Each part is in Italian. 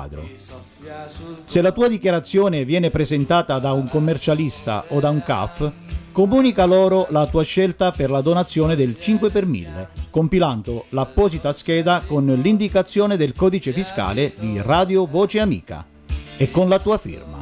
quadro. Se la tua dichiarazione viene presentata da un commercialista o da un CAF, comunica loro la tua scelta per la donazione del 5 per 1000, compilando l'apposita scheda con l'indicazione del codice fiscale di Radio Voce Amica e con la tua firma.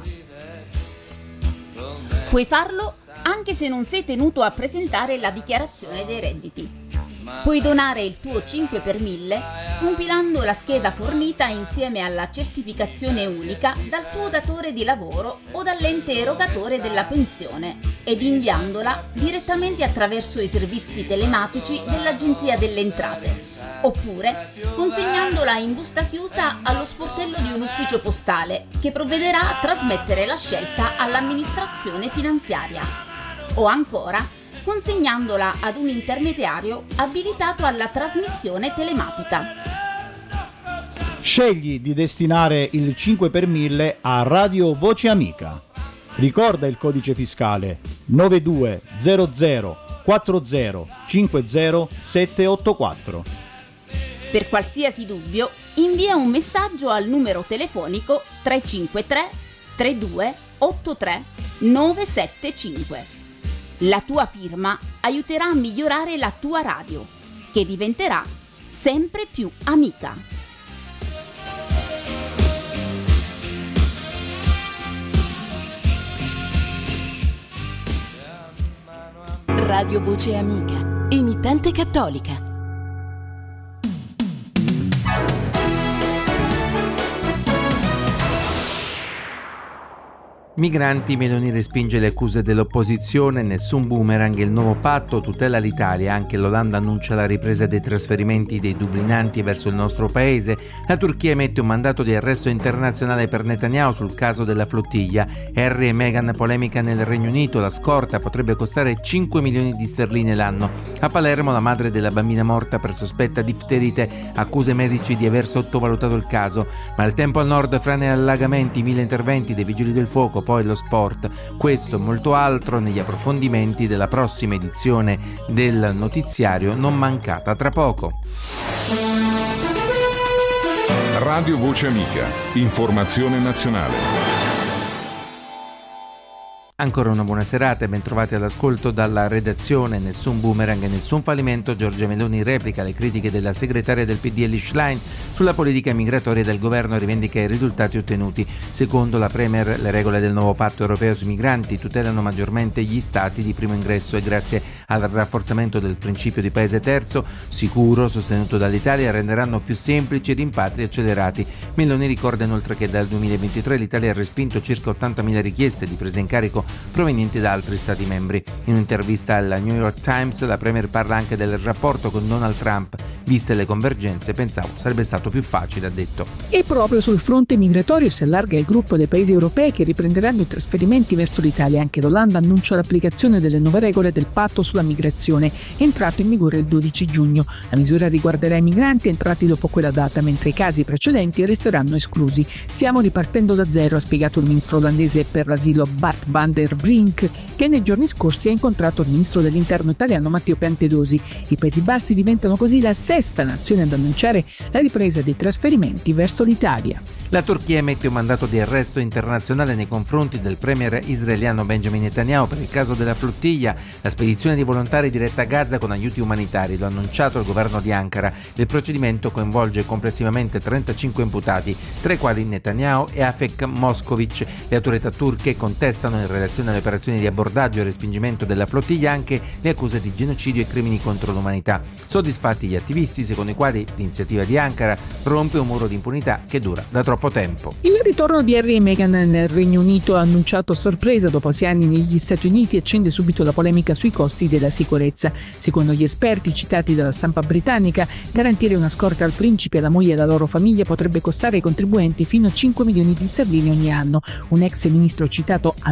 Puoi farlo anche se non sei tenuto a presentare la dichiarazione dei redditi. Puoi donare il tuo 5 per 1000 compilando la scheda fornita insieme alla certificazione unica dal tuo datore di lavoro o dall'ente erogatore della pensione ed inviandola direttamente attraverso i servizi telematici dell'Agenzia delle Entrate, oppure consegnandola in busta chiusa allo sportello di un ufficio postale che provvederà a trasmettere la scelta all'amministrazione finanziaria, o ancora consegnandola ad un intermediario abilitato alla trasmissione telematica. Scegli di destinare il 5 per 1000 a Radio Voce Amica. Ricorda il codice fiscale 9200 40 50 784. Per qualsiasi dubbio, invia un messaggio al numero telefonico 353 32 83 975. La tua firma aiuterà a migliorare la tua radio, che diventerà sempre più amica. Radio Voce Amica, emittente cattolica. Migranti, Meloni respinge le accuse dell'opposizione, nessun boomerang, il nuovo patto tutela l'Italia, anche l'Olanda annuncia la ripresa dei trasferimenti dei dublinanti verso il nostro paese, la Turchia emette un mandato di arresto internazionale per Netanyahu sul caso della flottiglia, Harry e Meghan polemica nel Regno Unito, la scorta potrebbe costare 5 milioni di sterline l'anno, a Palermo la madre della bambina morta per sospetta difterite accusa i medici di aver sottovalutato il caso, ma il tempo al nord, frane e allagamenti, 1000 interventi dei vigili del fuoco, poi lo sport. Questo e molto altro negli approfondimenti della prossima edizione del notiziario, non mancata tra poco. Radio Voce Amica, informazione nazionale. Ancora una buona serata e ben trovati all'ascolto dalla redazione. Nessun boomerang e nessun fallimento. Giorgia Meloni replica le critiche della segretaria del PD Elly Schlein sulla politica migratoria del governo e rivendica i risultati ottenuti. Secondo la Premier, le regole del nuovo patto europeo sui migranti tutelano maggiormente gli stati di primo ingresso e grazie al rafforzamento del principio di paese terzo sicuro sostenuto dall'Italia renderanno più semplici i rimpatri accelerati. Meloni ricorda inoltre che dal 2023 l'Italia ha respinto circa 80.000 richieste di presa in carico provenienti da altri stati membri. In un'intervista alla New York Times la Premier parla anche del rapporto con Donald Trump. Viste le convergenze, pensavo sarebbe stato più facile, ha detto. E proprio sul fronte migratorio si allarga il gruppo dei paesi europei che riprenderanno i trasferimenti verso l'Italia. Anche l'Olanda annuncia l'applicazione delle nuove regole del patto sulla migrazione, entrato in vigore il 12 giugno. La misura riguarderà i migranti entrati dopo quella data, mentre i casi precedenti resteranno esclusi. Stiamo ripartendo da zero, ha spiegato il ministro olandese per l'asilo Bart van der Brink, che nei giorni scorsi ha incontrato il ministro dell'interno italiano Matteo Piantedosi. I Paesi Bassi diventano così la sesta nazione ad annunciare la ripresa dei trasferimenti verso l'Italia. La Turchia emette un mandato di arresto internazionale nei confronti del premier israeliano Benjamin Netanyahu per il caso della flottiglia, la spedizione di volontari diretta a Gaza con aiuti umanitari. Lo ha annunciato il governo di Ankara. Il procedimento coinvolge complessivamente 35 imputati, tra i quali Netanyahu e Afek Moskovic. Le autorità turche contestano in relazione alle operazioni di abbordaggio e respingimento della flottiglia anche le accuse di genocidio e crimini contro l'umanità. Soddisfatti gli attivisti, secondo i quali l'iniziativa di Ankara rompe un muro di impunità che dura da troppo tempo. Il ritorno di Harry e Meghan nel Regno Unito, annunciato a sorpresa dopo 6 anni negli Stati Uniti, accende subito la polemica sui costi della sicurezza. Secondo gli esperti citati dalla stampa britannica, garantire una scorta al principe, alla moglie e alla loro famiglia potrebbe costare ai contribuenti fino a 5 milioni di sterline ogni anno. Un ex ministro citato anonimamente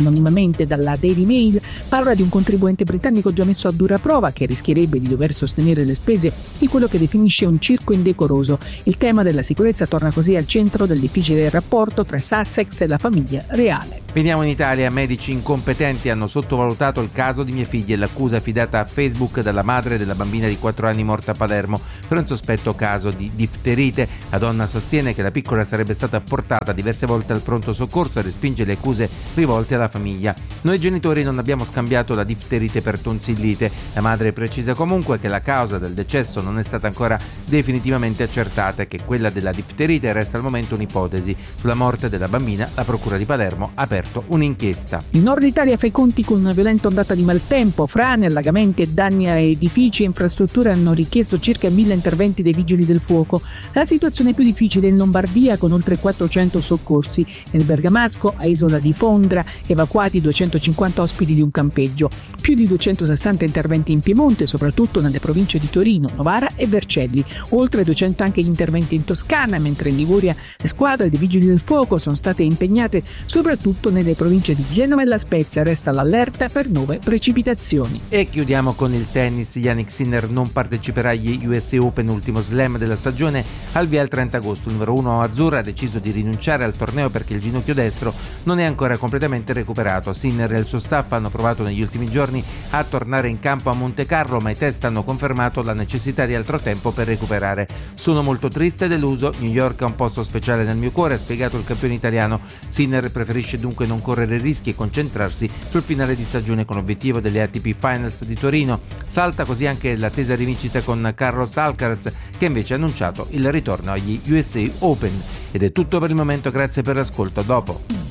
direttamente dalla Daily Mail, parla di un contribuente britannico già messo a dura prova che rischierebbe di dover sostenere le spese di quello che definisce un circo indecoroso. Il tema della sicurezza torna così al centro del difficile rapporto tra Sussex e la famiglia reale. Veniamo in Italia. Medici incompetenti hanno sottovalutato il caso di mia figlia e l'accusa affidata a Facebook dalla madre della bambina di 4 anni morta a Palermo per un sospetto caso di difterite. La donna sostiene che la piccola sarebbe stata portata diverse volte al pronto soccorso e respinge le accuse rivolte alla famiglia. Noi genitori non abbiamo scambiato la difterite per tonsillite. La madre precisa comunque che la causa del decesso non è stata ancora definitivamente accertata e che quella della difterite resta al momento un'ipotesi. Sulla morte della bambina la procura di Palermo ha aperto un'inchiesta. Il nord Italia fa i conti con una violenta ondata di maltempo, frane, allagamenti e danni a edifici e infrastrutture hanno richiesto circa 1000 interventi dei vigili del fuoco. La situazione è più difficile in Lombardia con oltre 400 soccorsi. Nel Bergamasco, a Isola di Fondra, evacuati 250 ospiti di un campeggio. Più di 260 interventi in Piemonte, soprattutto nelle province di Torino, Novara e Vercelli. Oltre 200 anche gli interventi in Toscana, mentre in Liguria le squadre dei vigili del fuoco sono state impegnate soprattutto nelle province di Genova e La Spezia. Resta l'allerta per 9 precipitazioni. E chiudiamo con il tennis. Jannik Sinner non parteciperà agli USA Open, ultimo slam della stagione, al via il 30 agosto. Il numero 1 azzurro ha deciso di rinunciare al torneo perché il ginocchio destro non è ancora completamente recuperato. Sinner e il suo staff hanno provato negli ultimi giorni a tornare in campo a Monte Carlo, ma i test hanno confermato la necessità di altro tempo per recuperare. Sono molto triste e deluso. New York ha un posto speciale nel mio cuore, ha spiegato il campione italiano. Sinner preferisce dunque non correre rischi e concentrarsi sul finale di stagione con l'obiettivo delle ATP Finals di Torino. Salta così anche l'attesa rivincita con Carlos Alcaraz, che invece ha annunciato il ritorno agli USA Open. Ed è tutto per il momento, grazie per l'ascolto, a dopo.